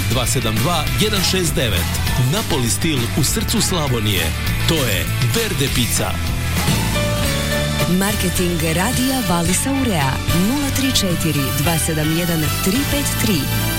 272 169. Napoli stil u srcu Slavonije. To je Verde Pizza. Marketing radija Valisa Urea 034 271 353.